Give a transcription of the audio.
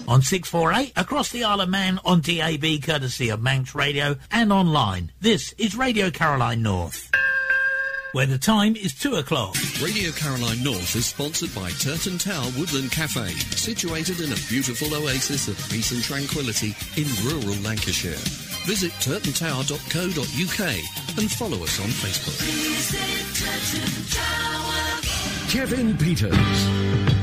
on 648 across the Isle of Man on DAB courtesy of Manx Radio and online. This is Radio Caroline North, where the time is 2 o'clock. Radio Caroline North is sponsored by Turton Tower Woodland Cafe, situated in a beautiful oasis of peace and tranquility in rural Lancashire. Visit turtontower.co.uk and follow us on Facebook. Kevin Peters.